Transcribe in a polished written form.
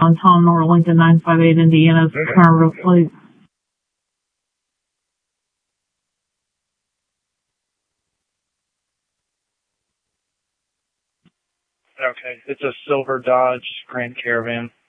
on Tom Nor, Lincoln 958, Indiana's affirmative, please. Okay, it's a silver Dodge Grand Caravan.